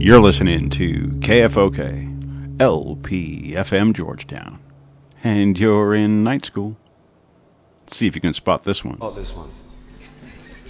You're listening to KFOK, LPFM Georgetown. And you're in night school. Let's see if you can spot this one. Oh, this one.